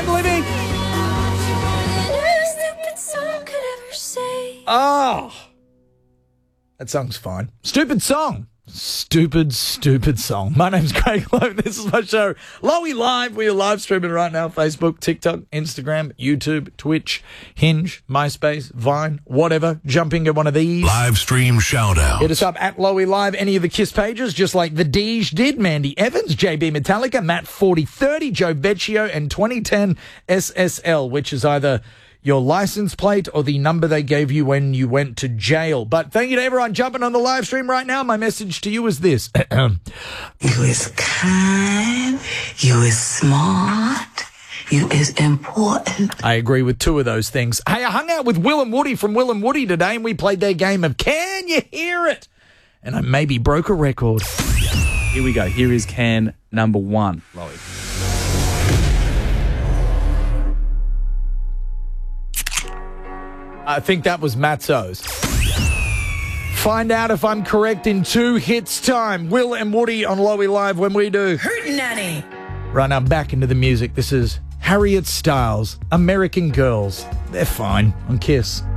song, Libby? Oh, that song's fine. Stupid song. Stupid song. My name's Craig Lowe. This is my show, Lowy Live. We are live streaming right now. Facebook, TikTok, Instagram, YouTube, Twitch, Hinge, MySpace, Vine, whatever. Jump into one of these. Live stream shout out. Hit us up at Lowy Live, any of the Kiss pages, just like the Deej did. Mandy Evans, JB Metallica, Matt 4030, Joe Vecchio, and 2010 SSL, which is either your license plate or the number they gave you when you went to jail. But thank you to everyone jumping on the live stream right now. My message to you is this. You is kind. You is smart. You is important. I agree with two of those things. Hey, I hung out with Will and Woody from Will and Woody today, and we played their game of Can You Hear It? And I maybe broke a record. Here we go. Here is can number one, Lowy. I think that was Matzo's. Find out if I'm correct in 2 hits time. Will and Woody on Lowy Live when we do. Hootenanny. Right now, back into the music. This is Harriet Styles, American Girls. They're fine on Kiss.